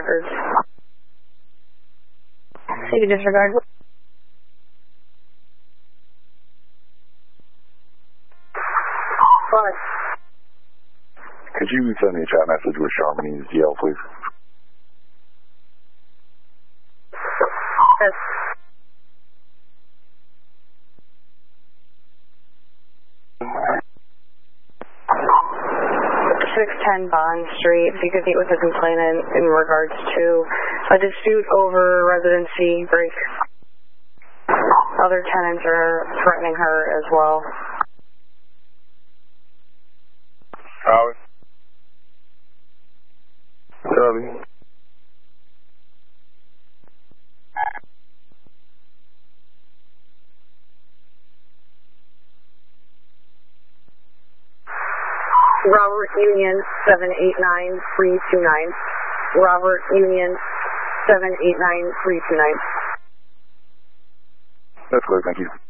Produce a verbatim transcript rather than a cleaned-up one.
records. You can disregard. What? Could you send me a chat message with Charmony's D L, please? Yes. six ten Bond Street, if you could meet with the complainant in regards to a dispute over residency break. Other tenants are threatening her as well. Howard? Charlie? Robert Union seven eight nine three two nine. Robert Union seven eight nine three two nine. That's clear, thank you.